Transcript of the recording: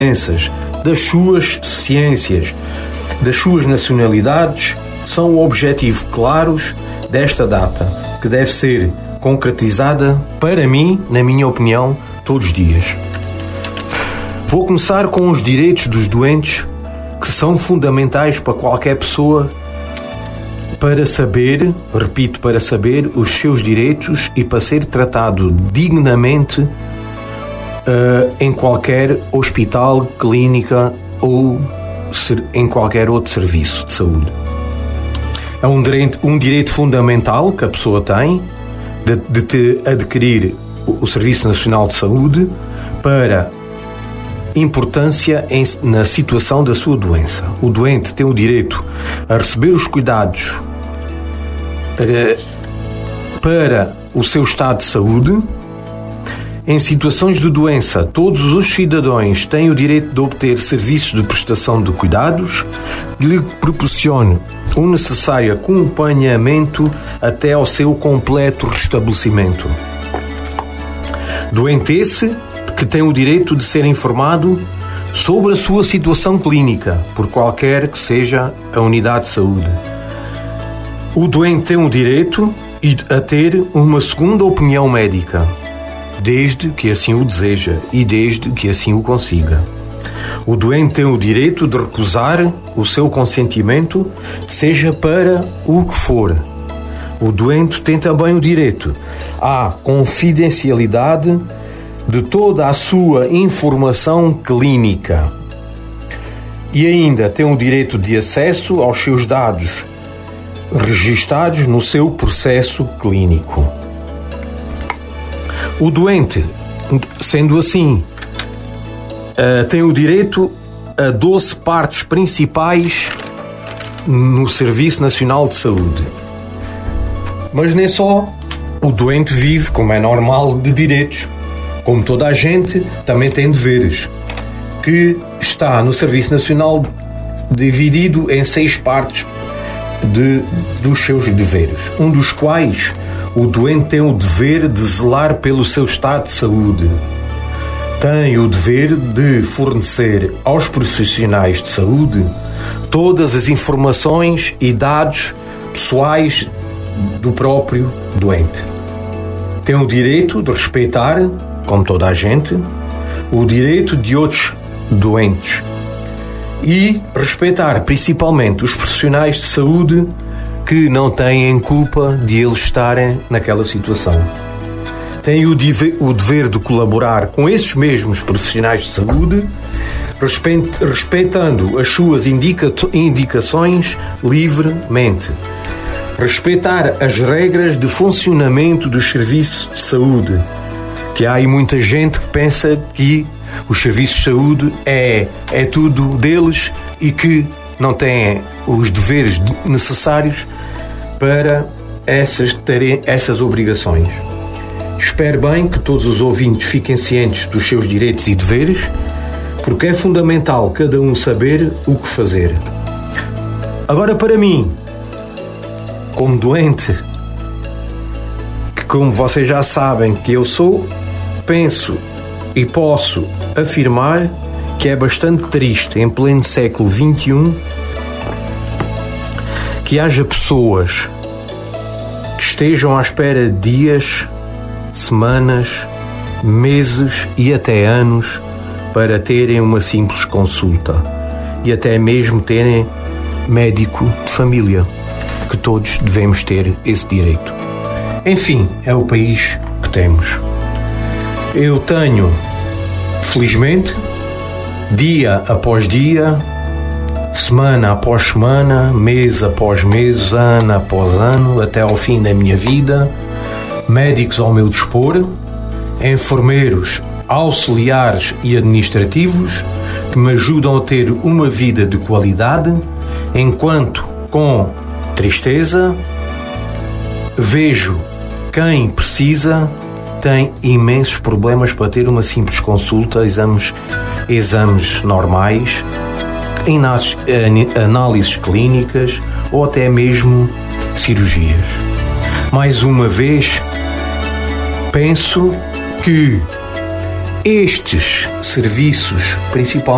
doenças, das suas deficiências, das suas nacionalidades, são o objetivo claros desta data, que deve ser concretizada, para mim, na minha opinião, todos os dias. Vou começar com os direitos dos doentes, que são fundamentais para qualquer pessoa para saber, repito, para saber os seus direitos e para ser tratado dignamente em qualquer hospital, clínica ou em qualquer outro serviço de saúde. É um direito fundamental que a pessoa tem de adquirir o Serviço Nacional de Saúde para importância na situação da sua doença. O doente tem o direito a receber os cuidados para o seu estado de saúde. Em situações de doença, todos os cidadãos têm o direito de obter serviços de prestação de cuidados que lhe proporcione o necessário acompanhamento até ao seu completo restabelecimento. Doente esse que tem o direito de ser informado sobre a sua situação clínica, por qualquer que seja a unidade de saúde. O doente tem o direito a ter uma segunda opinião médica, desde que assim o deseja e desde que assim o consiga. O doente tem o direito de recusar o seu consentimento, seja para o que for. O doente tem também o direito à confidencialidade de toda a sua informação clínica. E ainda tem o direito de acesso aos seus dados registados no seu processo clínico. O doente, sendo assim, tem o direito a 12 partes principais no Serviço Nacional de Saúde. Mas nem só o doente vive, como é normal, de direitos. Como toda a gente, também tem deveres, que está no Serviço Nacional dividido em 6 partes dos seus deveres, um dos quais o doente tem o dever de zelar pelo seu estado de saúde. Tem o dever de fornecer aos profissionais de saúde todas as informações e dados pessoais do próprio doente. Tem o direito de respeitar, como toda a gente, o direito de outros doentes e respeitar principalmente os profissionais de saúde que não têm culpa de eles estarem naquela situação. Tem o dever de colaborar com esses mesmos profissionais de saúde, respeitando as suas indicações livremente. Respeitar as regras de funcionamento dos serviços de saúde, que há aí muita gente que pensa que os serviços de saúde é tudo deles e que não têm os deveres necessários para terem essas obrigações. Espero bem que todos os ouvintes fiquem cientes dos seus direitos e deveres, porque é fundamental cada um saber o que fazer. Agora, para mim, como doente, que como vocês já sabem que eu sou, penso e posso afirmar que é bastante triste, em pleno século XXI, que haja pessoas que estejam à espera de dias, semanas, meses e até anos para terem uma simples consulta e até mesmo terem médico de família, que todos devemos ter esse direito. Enfim, é o país que temos. Eu tenho, felizmente, dia após dia, semana após semana, mês após mês, ano após ano, até ao fim da minha vida, médicos ao meu dispor, enfermeiros, auxiliares e administrativos que me ajudam a ter uma vida de qualidade, enquanto, com tristeza, vejo quem precisa tem imensos problemas para ter uma simples consulta, exames normais, análises clínicas ou até mesmo cirurgias. Mais uma vez, penso que estes serviços, principalmente